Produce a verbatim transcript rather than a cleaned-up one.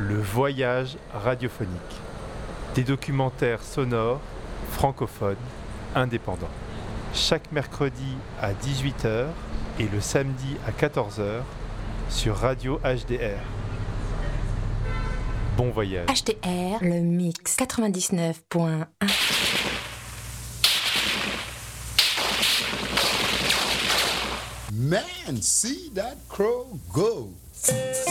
Le voyage radiophonique. Des documentaires sonores, francophones, indépendants. Chaque mercredi à dix-huit heures et le samedi à quatorze heures sur Radio H D R. Bon voyage. H D R, le mix quatre-vingt-dix-neuf point un. Man, see that crow go.